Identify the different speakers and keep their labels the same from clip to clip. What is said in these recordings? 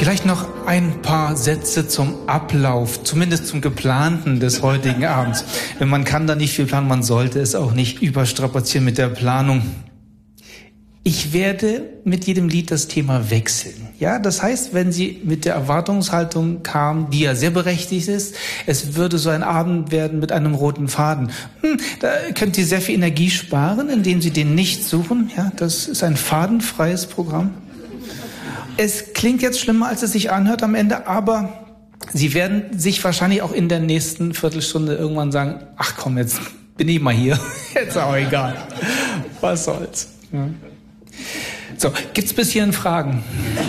Speaker 1: Vielleicht noch ein paar Sätze zum Ablauf, zumindest zum Geplanten des heutigen Abends. Man kann da nicht viel planen, man sollte es auch nicht überstrapazieren mit der Planung. Ich werde mit jedem Lied das Thema wechseln. Ja, das heißt, wenn Sie mit der Erwartungshaltung kamen, die ja sehr berechtigt ist, es würde so ein Abend werden mit einem roten Faden. Da könnt ihr sehr viel Energie sparen, indem Sie den nicht suchen. Ja, das ist ein fadenfreies Programm. Es klingt jetzt schlimmer, als es sich anhört am Ende, aber Sie werden sich wahrscheinlich auch in der nächsten Viertelstunde irgendwann sagen, ach komm, jetzt bin ich mal hier. Jetzt auch egal. Was soll's. Ja. So, gibt's bis hierhin Fragen?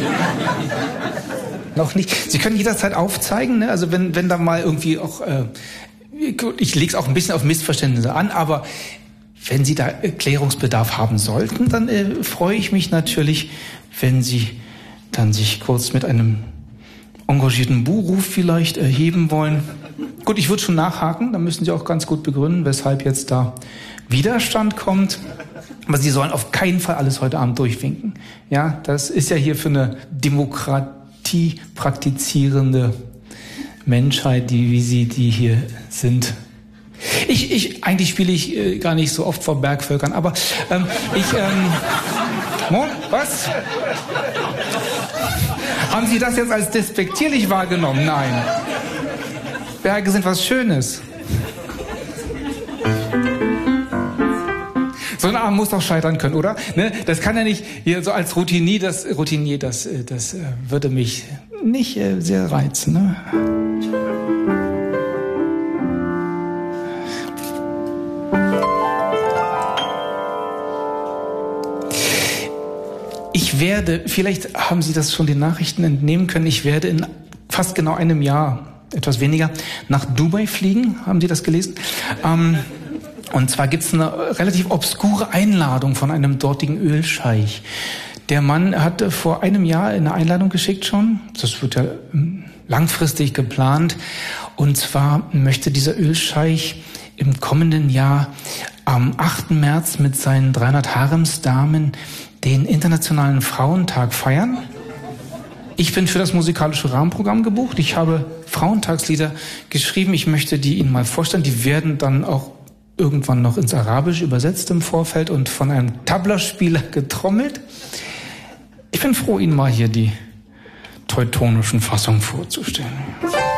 Speaker 1: Noch nicht. Sie können jederzeit aufzeigen, ne? Also wenn da mal irgendwie auch, ich lege es auch ein bisschen auf Missverständnisse an, aber wenn Sie da Klärungsbedarf haben sollten, dann freue ich mich natürlich, wenn Sie dann sich kurz mit einem engagierten Buhruf vielleicht erheben wollen. Gut, ich würde schon nachhaken, dann müssen Sie auch ganz gut begründen, weshalb jetzt da Widerstand kommt. Aber Sie sollen auf keinen Fall alles heute Abend durchwinken. Ja, das ist ja hier für eine Demokratie praktizierende Menschheit, wie Sie die hier sind. Eigentlich spiele ich gar nicht so oft vor Bergvölkern, aber was? Haben Sie das jetzt als despektierlich wahrgenommen? Nein. Berge sind was Schönes. So ein Abend muss doch scheitern können, oder? Ne? Das kann ja nicht hier so als Routinier, das würde mich nicht sehr reizen. Ne? Ich werde, vielleicht haben Sie das schon den Nachrichten entnehmen können, ich werde in fast genau einem Jahr, etwas weniger, nach Dubai fliegen. Haben Sie das gelesen? Und zwar gibt's eine relativ obskure Einladung von einem dortigen Ölscheich. Der Mann hatte vor einem Jahr eine Einladung geschickt schon. Das wird ja langfristig geplant. Und zwar möchte dieser Ölscheich im kommenden Jahr am 8. März mit seinen 300 Haremsdamen den Internationalen Frauentag feiern. Ich bin für das musikalische Rahmenprogramm gebucht. Ich habe Frauentagslieder geschrieben. Ich möchte die Ihnen mal vorstellen. Die werden dann auch irgendwann noch ins Arabische übersetzt im Vorfeld und von einem Tablaspieler getrommelt. Ich bin froh, Ihnen mal hier die teutonischen Fassungen vorzustellen.